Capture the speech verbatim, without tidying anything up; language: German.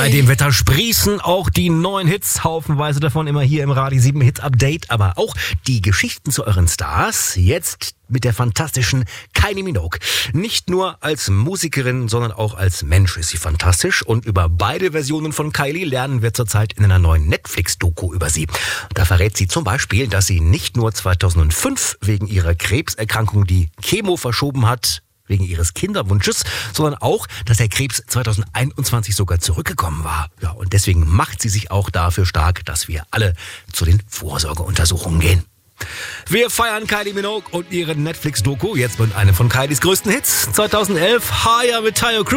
Bei dem Wetter sprießen auch die neuen Hits, haufenweise davon immer hier im Radio sieben Hits Update, aber auch die Geschichten zu euren Stars, jetzt mit der fantastischen Kylie Minogue. Nicht nur als Musikerin, sondern auch als Mensch ist sie fantastisch und über beide Versionen von Kylie lernen wir zurzeit in einer neuen Netflix-Doku über sie. Da verrät sie zum Beispiel, dass sie nicht nur zweitausendfünf wegen ihrer Krebserkrankung die Chemo verschoben hat, wegen ihres Kinderwunsches, sondern auch, dass der Krebs zweitausendeinundzwanzig sogar zurückgekommen war. Ja, und deswegen macht sie sich auch dafür stark, dass wir alle zu den Vorsorgeuntersuchungen gehen. Wir feiern Kylie Minogue und ihre Netflix-Doku jetzt mit einem von Kylies größten Hits. zweitausendelf, Higher mit Taio Cruz.